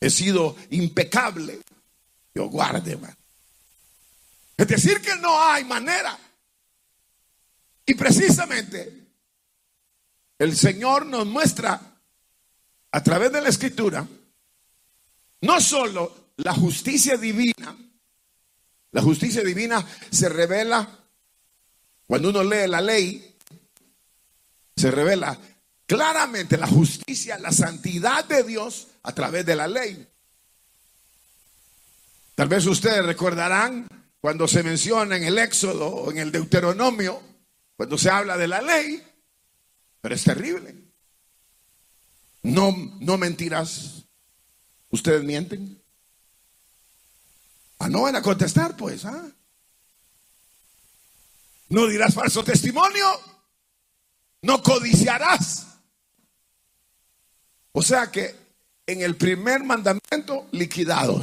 he sido impecable. Dios guarde, hermano. Es decir, que no hay manera. Y precisamente el Señor nos muestra a través de la Escritura no solo la justicia divina. La justicia divina se revela cuando uno lee la ley. Se revela claramente la justicia, la santidad de Dios a través de la ley. Tal vez ustedes recordarán cuando se menciona en el Éxodo o en el Deuteronomio, cuando se habla de la ley, pero es terrible. No mentirás. ¿Ustedes mienten? No van a contestar, pues. No dirás falso testimonio. No codiciarás. O sea que en el primer mandamiento, liquidados.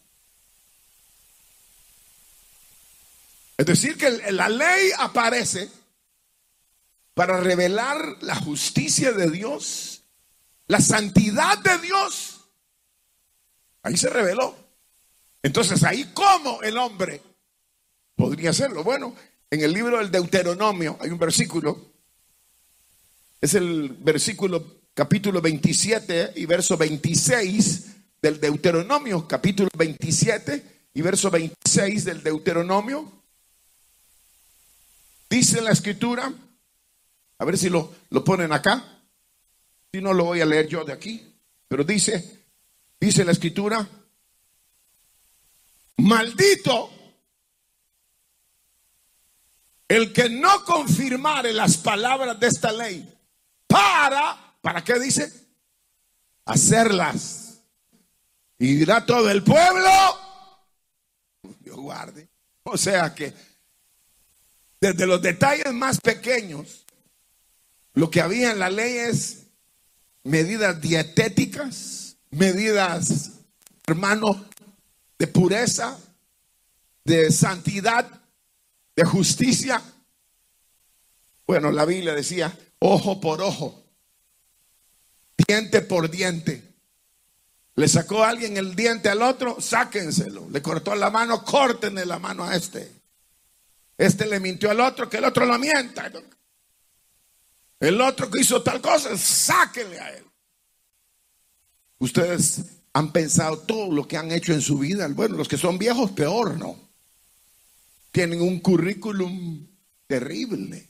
Es decir, que la ley aparece para revelar la justicia de Dios, la santidad de Dios. Ahí se reveló. Entonces, ahí cómo el hombre podría hacerlo. Bueno, en el libro del Deuteronomio hay un versículo. Es el versículo capítulo 27 y verso 26 del Deuteronomio. Capítulo 27 y verso 26 del Deuteronomio. Dice la Escritura, a ver si lo ponen acá. Si no, lo voy a leer yo de aquí. Pero dice la Escritura: maldito el que no confirmare las palabras de esta ley ¿para qué dice? Hacerlas. Y dirá todo el pueblo, Dios guarde. O sea que desde los detalles más pequeños, lo que había en la ley es medidas dietéticas, medidas, hermano, de pureza, de santidad, de justicia. Bueno, la Biblia decía ojo por ojo, diente por diente. Le sacó a alguien el diente al otro, sáquenselo. Le cortó la mano, córtenle la mano a este. Este le mintió al otro, que el otro lo mienta. El otro que hizo tal cosa, sáquenle a él. Ustedes han pensado todo lo que han hecho en su vida. Bueno, los que son viejos, peor, ¿no? Tienen un currículum terrible.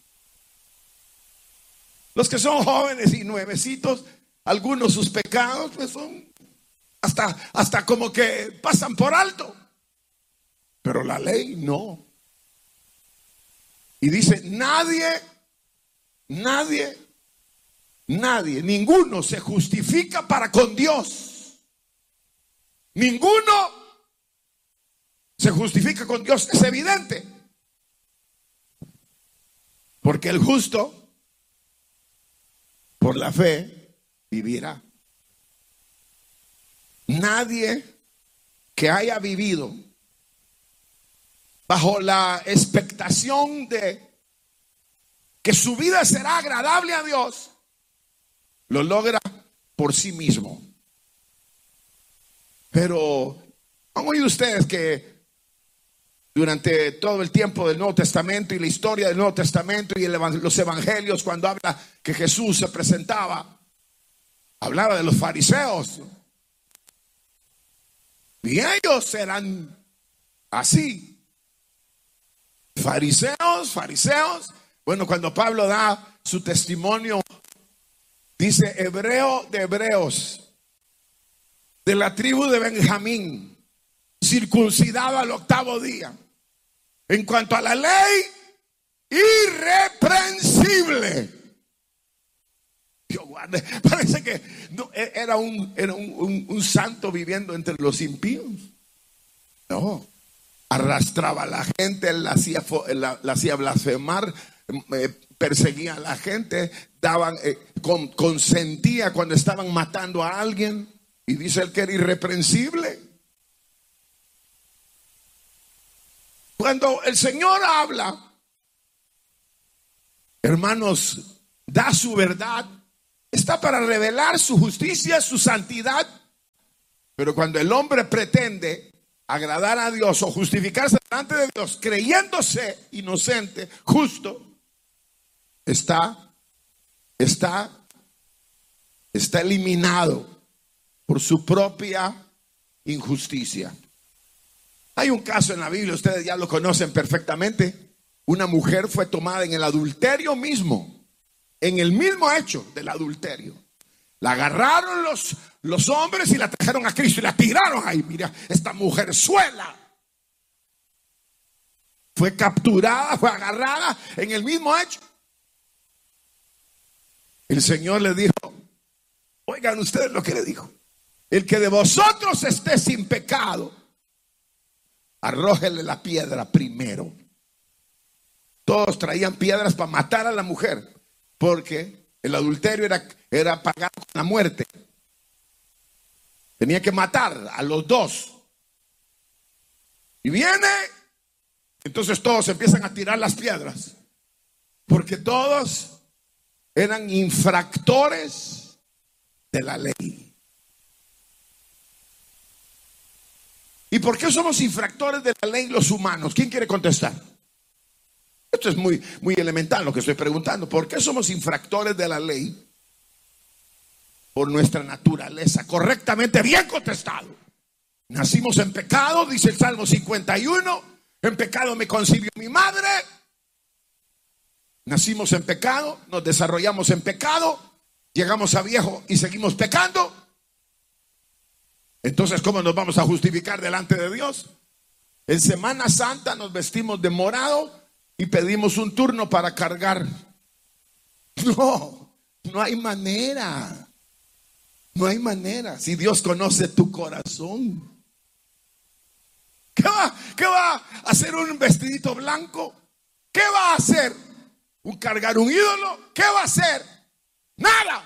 Los que son jóvenes y nuevecitos, algunos sus pecados, pues son hasta como que pasan por alto. Pero la ley no. Y dice, ninguno se justifica para con Dios. Ninguno se justifica con Dios. Es evidente. Porque el justo, por la fe, vivirá. Nadie que haya vivido bajo la expectación de que su vida será agradable a Dios, lo logra por sí mismo. Pero han oído ustedes que durante todo el tiempo del Nuevo Testamento y la historia del Nuevo Testamento y los evangelios, cuando habla que Jesús se presentaba, hablaba de los fariseos. Y ellos eran así. Fariseos. Bueno, cuando Pablo da su testimonio, dice hebreo de hebreos, de la tribu de Benjamín, circuncidado al 8º día. En cuanto a la ley, irreprensible. Dios guarde, parece que no, era un santo viviendo entre los impíos. No, arrastraba a la gente, la hacía blasfemar, perseguía a la gente, consentía cuando estaban matando a alguien. Y dice él que era irreprensible. Cuando el Señor habla, hermanos, da su verdad, está para revelar su justicia, su santidad. Pero cuando el hombre pretende agradar a Dios o justificarse delante de Dios, creyéndose inocente, justo, está eliminado por su propia injusticia. Hay un caso en la Biblia, ustedes ya lo conocen perfectamente. Una mujer fue tomada en el adulterio mismo, en el mismo hecho del adulterio. La agarraron los hombres y la trajeron a Cristo y la tiraron ahí. Mira, esta mujerzuela fue capturada, fue agarrada en el mismo hecho. El Señor le dijo, oigan ustedes lo que le dijo: el que de vosotros esté sin pecado, arrójele la piedra primero. Todos traían piedras para matar a la mujer, porque el adulterio era pagado con la muerte. Tenía que matar a los dos. Y viene, entonces todos empiezan a tirar las piedras, porque todos eran infractores de la ley. ¿Y por qué somos infractores de la ley los humanos? ¿Quién quiere contestar? Esto es muy elemental lo que estoy preguntando. ¿Por qué somos infractores de la ley? Por nuestra naturaleza. Correctamente, bien contestado. Nacimos en pecado, dice el Salmo 51. En pecado me concibió mi madre. Nacimos en pecado, nos desarrollamos en pecado, llegamos a viejo y seguimos pecando. Entonces, ¿cómo nos vamos a justificar delante de Dios? En Semana Santa nos vestimos de morado y pedimos un turno para cargar. No hay manera. No hay manera. Si Dios conoce tu corazón, ¿qué va a hacer un vestidito blanco? ¿Qué va a hacer? ¿Cargar un ídolo? ¿Qué va a hacer? Nada.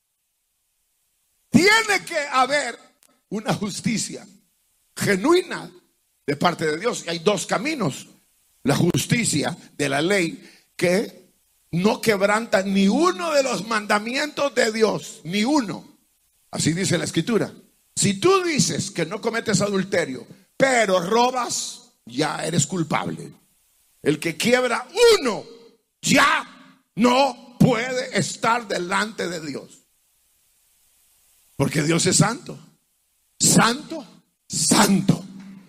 Tiene que haber una justicia genuina de parte de Dios. Y hay dos caminos: la justicia de la ley, que no quebranta ni uno de los mandamientos de Dios, ni uno. Así dice la Escritura. Si tú dices que no cometes adulterio, pero robas, ya eres culpable. El que quiebra uno, ya no puede estar delante de Dios. Porque Dios es santo. Santo, santo.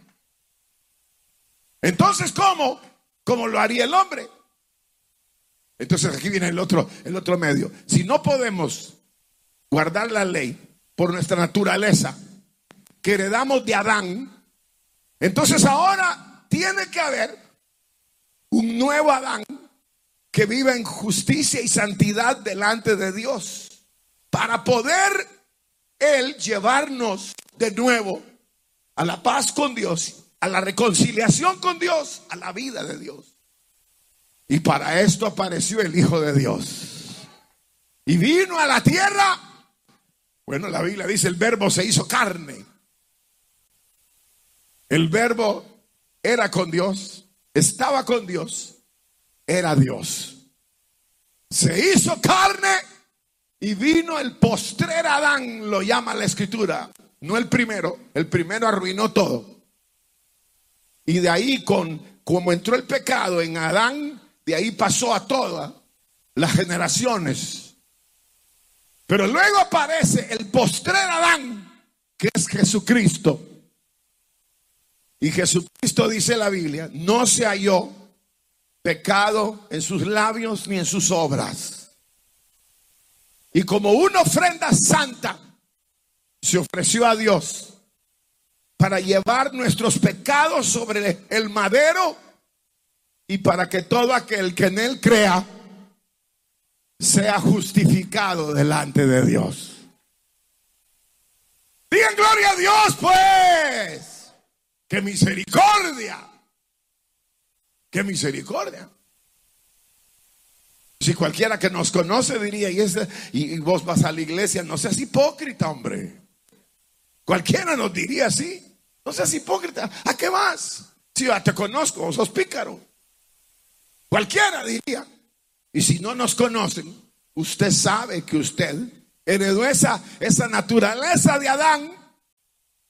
Entonces, ¿cómo lo haría el hombre? Entonces aquí viene el otro medio. Si no podemos guardar la ley por nuestra naturaleza que heredamos de Adán, entonces ahora tiene que haber un nuevo Adán que viva en justicia y santidad delante de Dios, para poder Él llevarnos de nuevo a la paz con Dios, a la reconciliación con Dios, a la vida de Dios. Y para esto apareció el Hijo de Dios y vino a la tierra. Bueno, la Biblia dice: el Verbo se hizo carne. El Verbo era con Dios, estaba con Dios, era Dios. Se hizo carne y vino el postrer Adán, lo llama la Escritura. No el primero. El primero arruinó todo. Y de ahí, como entró el pecado en Adán, de ahí pasó a todas las generaciones. Pero luego aparece el postrer Adán, que es Jesucristo. Y Jesucristo, dice la Biblia, no se halló pecado en sus labios ni en sus obras. Y como una ofrenda santa, se ofreció a Dios para llevar nuestros pecados sobre el madero, y para que todo aquel que en Él crea sea justificado delante de Dios. Digan gloria a Dios, pues. ¡Qué misericordia! ¡Qué misericordia! Si cualquiera que nos conoce diría: y vos vas a la iglesia, no seas hipócrita, hombre. Cualquiera nos diría así: no seas hipócrita, ¿a qué vas? Si ya te conozco, vos sos pícaro. Cualquiera diría. Y si no nos conocen, usted sabe que usted heredó esa naturaleza de Adán,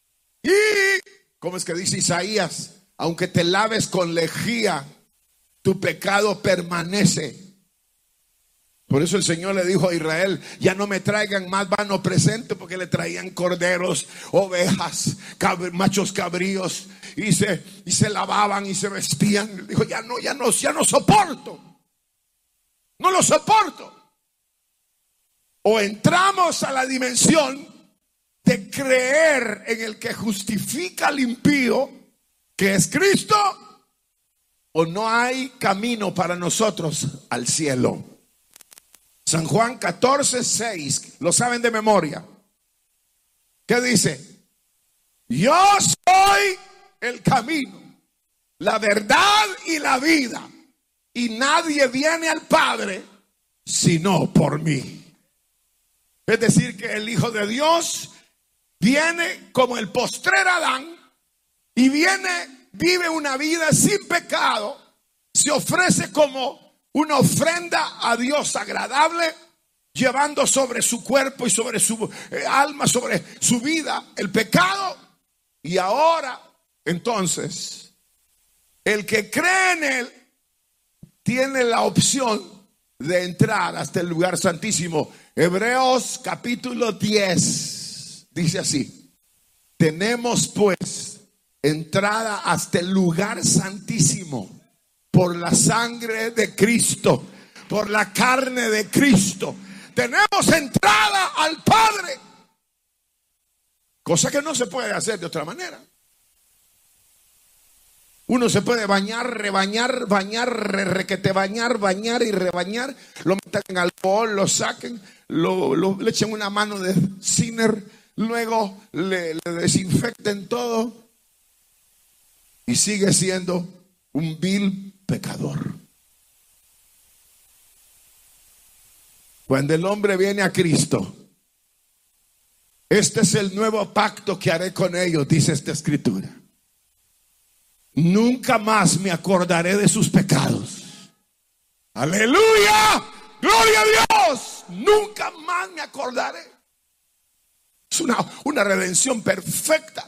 Y, ¿cómo es que dice Isaías? Aunque te laves con lejía, tu pecado permanece. Por eso el Señor le dijo a Israel: ya no me traigan más vano presente, porque le traían corderos, ovejas, machos cabríos, y se lavaban y se vestían. Dijo: ya no soporto. No lo soporto. O entramos a la dimensión de creer en el que justifica al impío, que es Cristo, o no hay camino para nosotros al cielo. San Juan 14:6, lo saben de memoria. ¿Qué dice? Yo soy el camino, la verdad y la vida, y nadie viene al Padre sino por mí. Es decir, que el Hijo de Dios viene como el postrer Adán, y vive una vida sin pecado, se ofrece como una ofrenda a Dios agradable, llevando sobre su cuerpo y sobre su alma, sobre su vida, el pecado. Y ahora, entonces, el que cree en Él tiene la opción de entrar hasta el lugar santísimo. Hebreos capítulo 10 dice así: tenemos pues entrada hasta el lugar santísimo por la sangre de Cristo, por la carne de Cristo. Tenemos entrada al Padre, cosa que no se puede hacer de otra manera. Uno se puede bañar, rebañar, requete bañar, bañar y rebañar, lo metan en alcohol, lo saquen, le echen una mano de Sinner, luego le desinfecten todo, y sigue siendo un vil pecador. Cuando el hombre viene a Cristo, este es el nuevo pacto que haré con ellos, dice esta escritura: nunca más me acordaré de sus pecados. Aleluya, gloria a Dios. Nunca más me acordaré. Es una redención perfecta.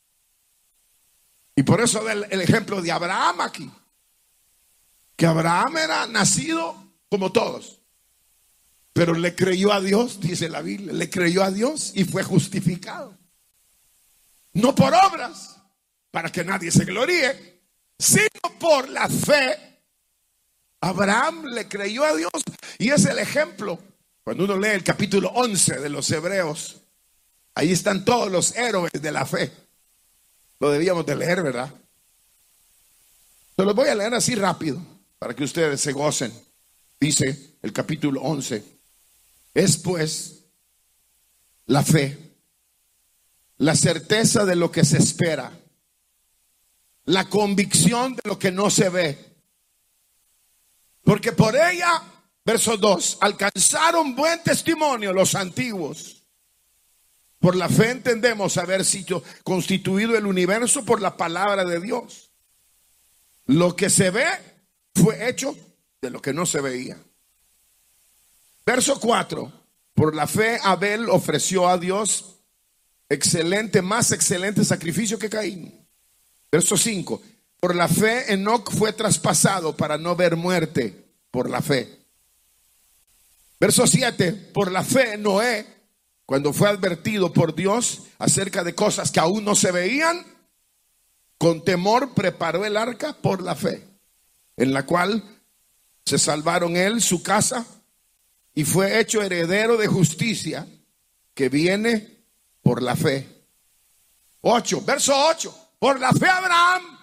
Y por eso da el ejemplo de Abraham aquí, que Abraham era nacido como todos, pero le creyó a Dios, dice la Biblia, le creyó a Dios y fue justificado. No por obras, para que nadie se gloríe, sino por la fe. Abraham le creyó a Dios, y es el ejemplo. Cuando uno lee el capítulo 11 de los Hebreos, ahí están todos los héroes de la fe. Lo debíamos de leer, ¿verdad? Se los voy a leer así rápido para que ustedes se gocen. Dice el capítulo 11: es pues la fe, la certeza de lo que se espera, la convicción de lo que no se ve, porque por ella, verso 2, alcanzaron buen testimonio los antiguos. Por la fe entendemos haber sido constituido el universo por la palabra de Dios. Lo que se ve fue hecho de lo que no se veía. Verso 4. Por la fe Abel ofreció a Dios más excelente sacrificio que Caín. Verso 5. Por la fe Enoc fue traspasado para no ver muerte, por la fe. Verso 7. Por la fe Noé, cuando fue advertido por Dios acerca de cosas que aún no se veían, con temor preparó el arca por la fe, en la cual se salvaron él, su casa, y fue hecho heredero de justicia que viene por la fe. 8, verso 8. Por la fe Abraham,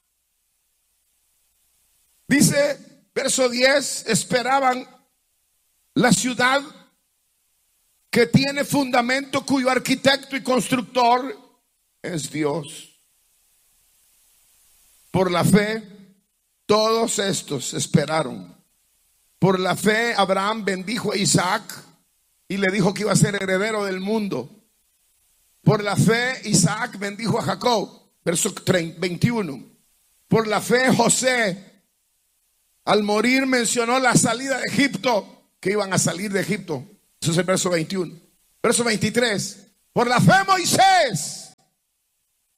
dice, verso 10, esperaban la ciudad que tiene fundamento, cuyo arquitecto y constructor es Dios. Por la fe, todos estos esperaron. Por la fe, Abraham bendijo a Isaac y le dijo que iba a ser heredero del mundo. Por la fe, Isaac bendijo a Jacob. Verso 21. Por la fe, José, al morir, mencionó la salida de Egipto, que iban a salir de Egipto. Eso es el verso 21. Verso 23. Por la fe, Moisés,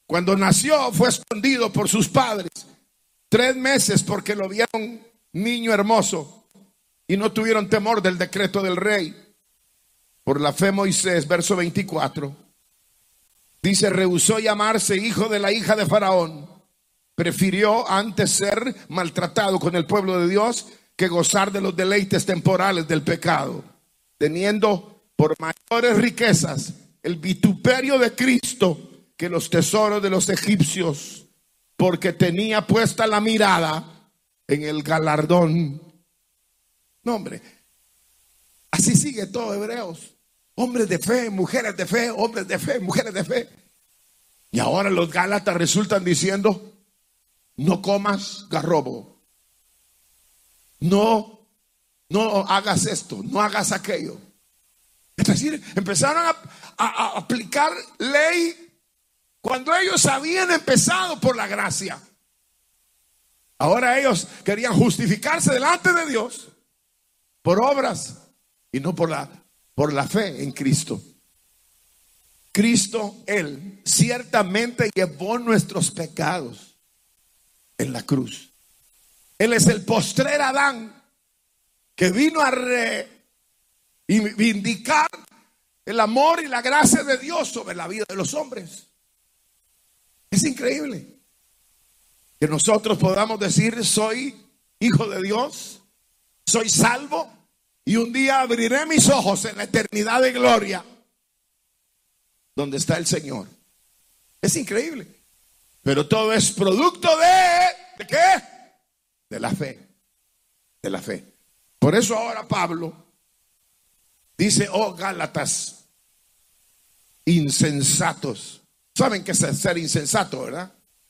Cuando nació fue escondido por sus padres 3 meses porque lo vieron niño hermoso y no tuvieron temor del decreto del rey. Por la fe Moisés, verso 24, dice, rehusó llamarse hijo de la hija de Faraón. Prefirió antes ser maltratado con el pueblo de Dios que gozar de los deleites temporales del pecado, teniendo por mayores riquezas el vituperio de Cristo que los tesoros de los egipcios, porque tenía puesta la mirada en el galardón. No, hombre, así sigue todo Hebreos. Hombres de fe, mujeres de fe, hombres de fe, mujeres de fe. Y ahora los Gálatas resultan diciendo, no comas garrobo, no hagas esto, no hagas aquello. Es decir, empezaron a aplicar ley cuando ellos habían empezado por la gracia. Ahora ellos querían justificarse delante de Dios por obras y no por la fe en Cristo. Cristo, Él ciertamente llevó nuestros pecados en la cruz. Él es el postrer Adán que vino a reivindicar el amor y la gracia de Dios sobre la vida de los hombres. Es increíble que nosotros podamos decir, soy hijo de Dios, soy salvo, y un día abriré mis ojos en la eternidad de gloria donde está el Señor. Es increíble. Pero todo es producto ¿de qué? De la fe. De la fe. Por eso ahora Pablo dice, oh Gálatas, insensatos. ¿Saben qué es ser insensato, verdad?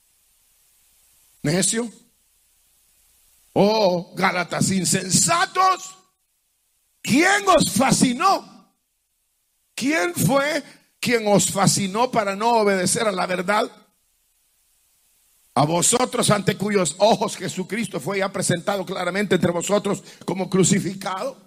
Necio. Oh Gálatas, insensatos. ¿Quién os fascinó? ¿Quién fue quien os fascinó para no obedecer a la verdad? A vosotros, ante cuyos ojos Jesucristo fue ya presentado claramente entre vosotros como crucificado.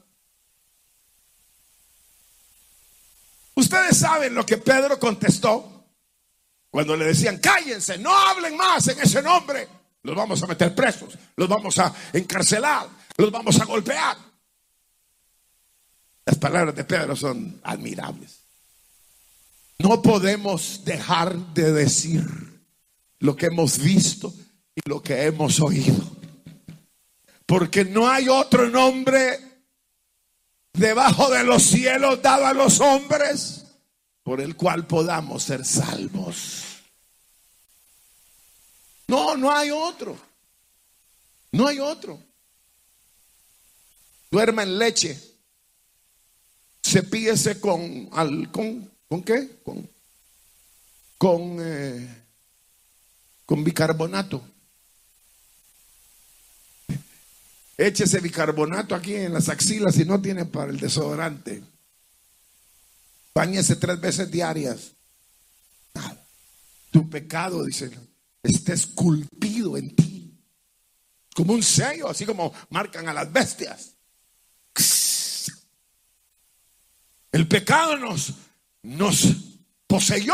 Ustedes saben lo que Pedro contestó cuando le decían, cállense, no hablen más en ese nombre. Los vamos a meter presos, los vamos a encarcelar, los vamos a golpear. Las palabras de Pedro son admirables. No podemos dejar de decir lo que hemos visto y lo que hemos oído, porque no hay otro nombre debajo de los cielos dado a los hombres por el cual podamos ser salvos. No hay otro. No hay otro. Duerma en leche. Cepíllese ¿con qué? Con bicarbonato. Échese bicarbonato aquí en las axilas si no tiene para el desodorante. Báñese 3 veces diarias. Nada. Tu pecado, dice, está esculpido en ti. Como un sello, así como marcan a las bestias. El pecado nos poseyó.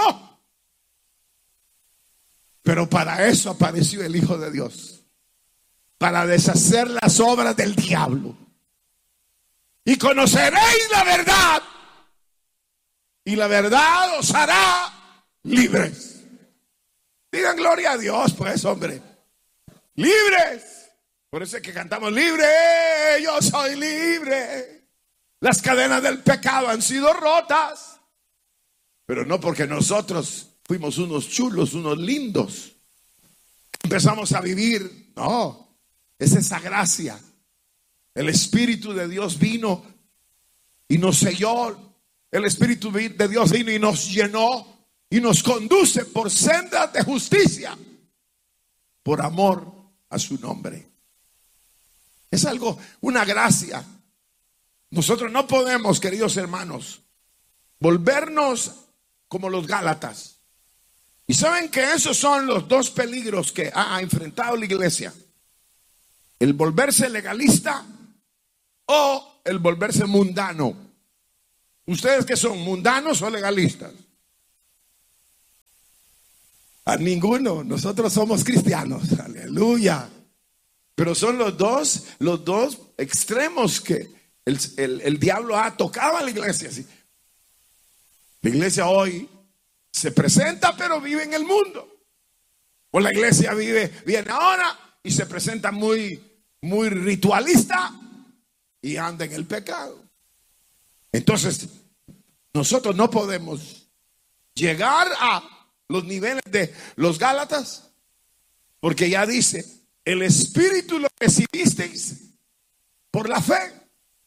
Pero para eso apareció el Hijo de Dios. Para deshacer las obras del diablo. Y conoceréis la verdad. Y la verdad os hará libres. Digan gloria a Dios, pues, hombre. Libres. Por eso es que cantamos libre. Yo soy libre. Las cadenas del pecado han sido rotas. Pero no porque nosotros fuimos unos chulos, unos lindos. Empezamos a vivir. No. Es esa gracia. El Espíritu de Dios vino y nos selló. El Espíritu de Dios vino y nos llenó y nos conduce por sendas de justicia, por amor a su nombre. Es algo, una gracia. Nosotros no podemos, queridos hermanos, volvernos como los Gálatas. Y saben que esos son los 2 peligros que ha enfrentado la iglesia: el volverse legalista o el volverse mundano. ¿Ustedes qué son, mundanos o legalistas? A ninguno. Nosotros somos cristianos. Aleluya. Pero son los dos extremos que el diablo ha tocado a la iglesia. La iglesia hoy se presenta, pero vive en el mundo. O la iglesia viene ahora y se presenta muy ritualista y anda en el pecado. Entonces, nosotros no podemos llegar a los niveles de los Gálatas, porque ya dice, el Espíritu lo recibisteis por la fe.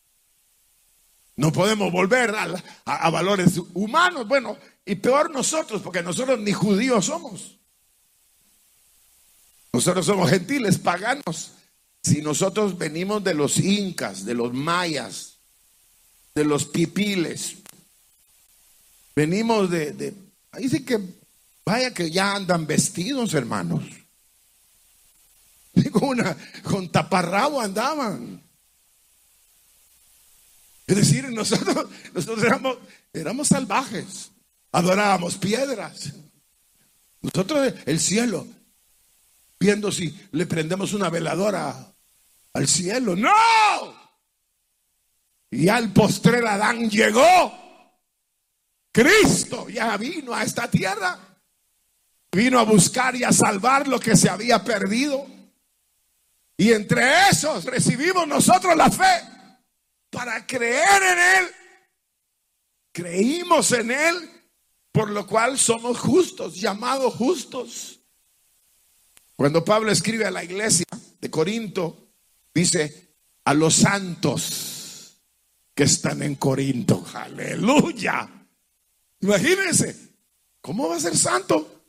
No podemos volver a valores humanos. Bueno, y peor nosotros, porque nosotros ni judíos somos. Nosotros somos gentiles, paganos. Si nosotros venimos de los incas, de los mayas, de los pipiles, venimos ahí dice que vaya que ya andan vestidos, hermanos. Con taparrabo andaban. Es decir, nosotros éramos salvajes, adorábamos piedras. Nosotros el cielo, viendo si le prendemos una veladora al cielo. ¡No! Y al postrer Adán llegó. Cristo ya vino a esta tierra. Vino a buscar y a salvar lo que se había perdido. Y entre esos recibimos nosotros la fe para creer en Él. Creímos en Él, por lo cual somos justos, llamados justos. Cuando Pablo escribe a la iglesia de Corinto, dice a los santos que están en Corinto. Aleluya. Imagínense, ¿cómo va a ser santo?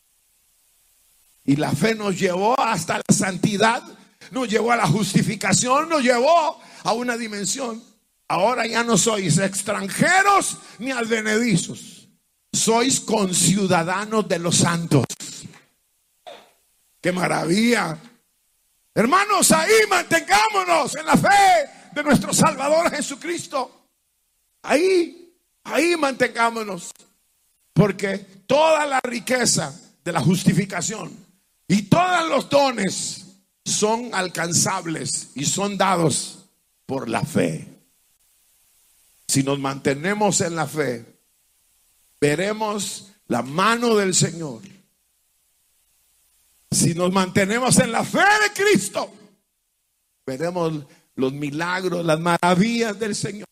Y la fe nos llevó hasta la santidad, nos llevó a la justificación, nos llevó a una dimensión. Ahora ya no sois extranjeros ni advenedizos, sois conciudadanos de los santos. ¡Qué maravilla! Hermanos, ahí mantengámonos en la fe de nuestro Salvador Jesucristo. Ahí mantengámonos, porque toda la riqueza de la justificación y todos los dones son alcanzables y son dados por la fe. Si nos mantenemos en la fe, veremos la mano del Señor. Si nos mantenemos en la fe de Cristo, veremos los milagros, las maravillas del Señor.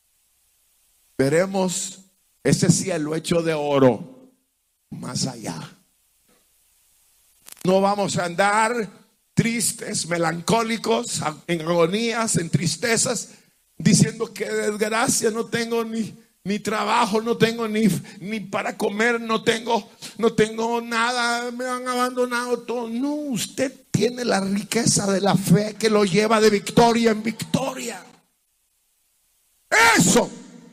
Veremos ese cielo hecho de oro más allá. No vamos a andar tristes, melancólicos, en agonías, en tristezas, diciendo que desgracia, no tengo ni trabajo, no tengo ni para comer, no tengo nada, me han abandonado todo. No, usted tiene la riqueza de la fe que lo lleva de victoria en victoria. Eso.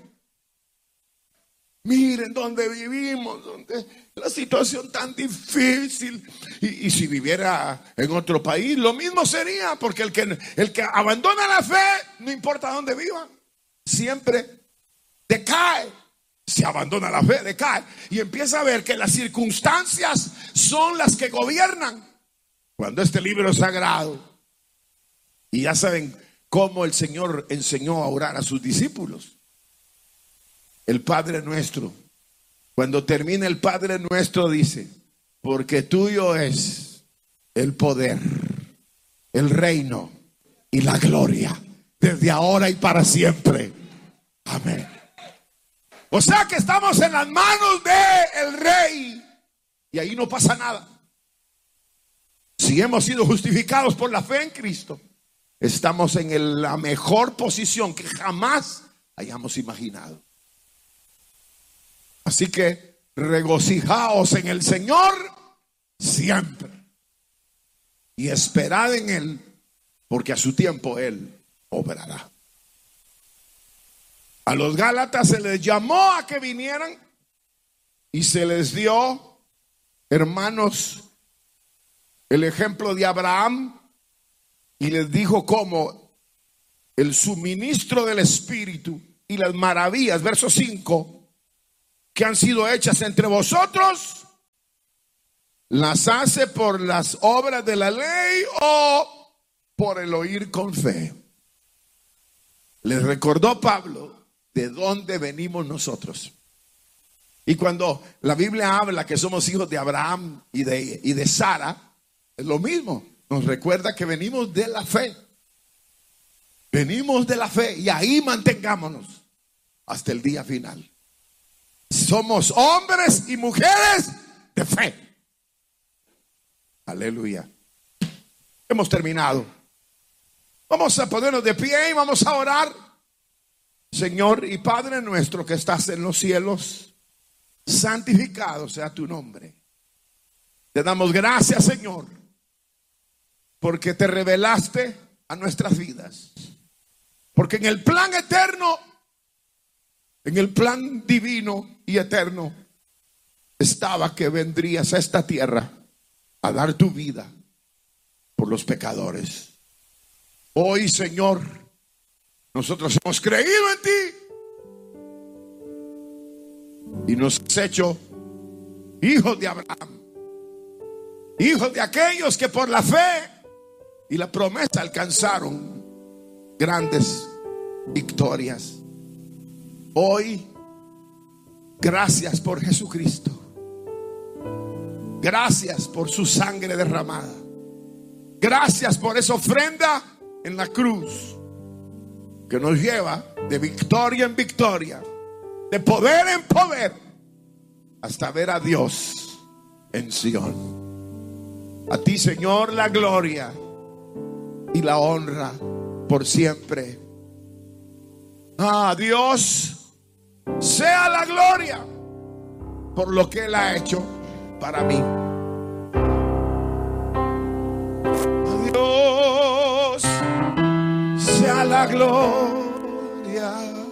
Miren dónde vivimos, donde la situación tan difícil. Y si viviera en otro país, lo mismo sería, porque el que abandona la fe, no importa dónde viva, siempre decae. Se abandona la fe, decae. Y empieza a ver que las circunstancias son las que gobiernan. Cuando este libro es sagrado, y ya saben cómo el Señor enseñó a orar a sus discípulos. El Padre Nuestro, cuando termina el Padre Nuestro, dice: porque tuyo es el poder, el reino y la gloria, desde ahora y para siempre. Amén. O sea que estamos en las manos del Rey, y ahí no pasa nada. Si hemos sido justificados por la fe en Cristo, estamos en la mejor posición que jamás hayamos imaginado. Así que regocijaos en el Señor siempre y esperad en Él, porque a su tiempo Él obrará. A los Gálatas se les llamó a que vinieran y se les dio, hermanos, el ejemplo de Abraham, y les dijo cómo el suministro del Espíritu y las maravillas, verso 5, que han sido hechas entre vosotros ¿Las hace por las obras de la ley o por el oír con fe? Les recordó Pablo de dónde venimos nosotros. Y cuando la Biblia habla que somos hijos de Abraham y de Sara, es lo mismo. Nos recuerda que venimos de la fe. Venimos de la fe y ahí mantengámonos hasta el día final. Somos hombres y mujeres de fe. Aleluya. Hemos terminado. Vamos a ponernos de pie y vamos a orar. Señor y Padre nuestro que estás en los cielos, santificado sea tu nombre. Te damos gracias, Señor, porque te revelaste a nuestras vidas. Porque en el plan eterno, en el plan divino y eterno, estaba que vendrías a esta tierra a dar tu vida por los pecadores. Hoy, Señor, nosotros hemos creído en ti y nos has hecho hijos de Abraham, hijos de aquellos que por la fe y la promesa alcanzaron grandes victorias. Hoy, gracias por Jesucristo. Gracias por su sangre derramada. Gracias por esa ofrenda en la cruz que nos lleva de victoria en victoria, de poder en poder, hasta ver a Dios en Sion. A ti, Señor, la gloria y la honra por siempre. A Dios sea la gloria por lo que Él ha hecho para mí. A Dios sea la gloria.